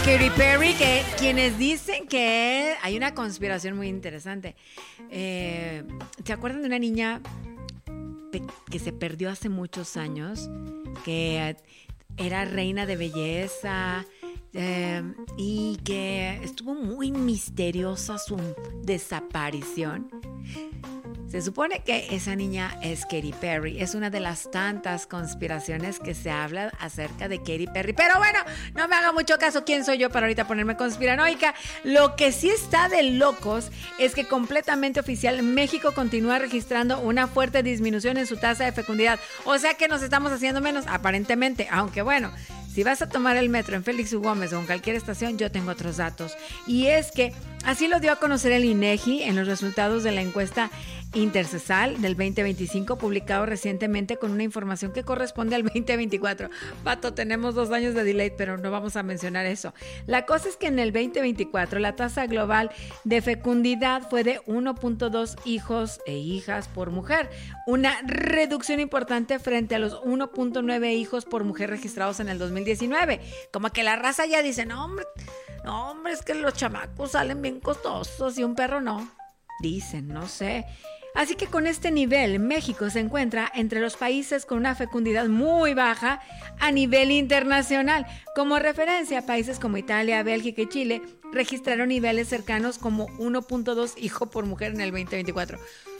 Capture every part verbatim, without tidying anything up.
Katy Perry, que quienes dicen que hay una conspiración muy interesante. Eh, ¿Se acuerdan de una niña que se perdió hace muchos años? Que era reina de belleza eh, y que estuvo muy misteriosa su desaparición. Se supone que esa niña es Katy Perry. Es una de las tantas conspiraciones que se habla acerca de Katy Perry. Pero bueno, no me haga mucho caso. ¿Quién soy yo para ahorita ponerme conspiranoica? Lo que sí está de locos es que completamente oficial, México continúa registrando una fuerte disminución en su tasa de fecundidad. O sea que nos estamos haciendo menos, aparentemente. Aunque bueno, si vas a tomar el metro en Félix U. Gómez o en cualquier estación, yo tengo otros datos. Y es que así lo dio a conocer el INEGI en los resultados de la encuesta Intercesal del veinte veinticinco, publicado recientemente con una información que corresponde al veinte veinticuatro. Pato, tenemos dos años de delay, pero no vamos a mencionar eso. La cosa es que en el veinte veinticuatro la tasa global de fecundidad fue de uno punto dos hijos e hijas por mujer, una reducción importante frente a los uno punto nueve hijos por mujer registrados en el dos mil diecinueve. Como que la raza ya dice, no hombre, no hombre, es que los chamacos salen bien costosos y un perro no. Dicen, no sé. Así que con este nivel, México se encuentra entre los países con una fecundidad muy baja a nivel internacional. Como referencia, países como Italia, Bélgica y Chile registraron niveles cercanos como uno punto dos hijo por mujer en el veinte veinticuatro.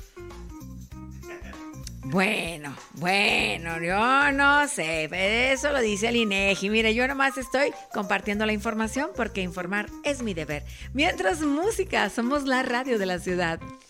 Bueno, bueno, yo no sé, eso lo dice el INEGI. Mire, yo nomás estoy compartiendo la información porque informar es mi deber. Mientras música, somos la radio de la ciudad.